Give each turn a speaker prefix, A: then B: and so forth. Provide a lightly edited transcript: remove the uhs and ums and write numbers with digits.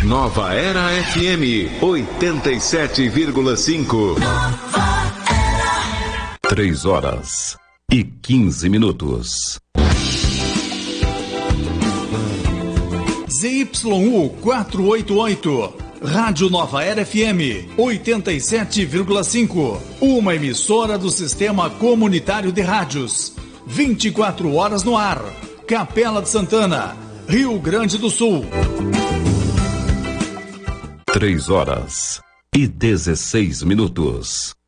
A: Nova Era FM 87,5. 3h15.
B: ZYU 488, Rádio Nova Era FM 87,5, uma emissora do Sistema Comunitário de Rádios, 24 horas no ar, Capela de Santana, Rio Grande do Sul.
A: 3h16.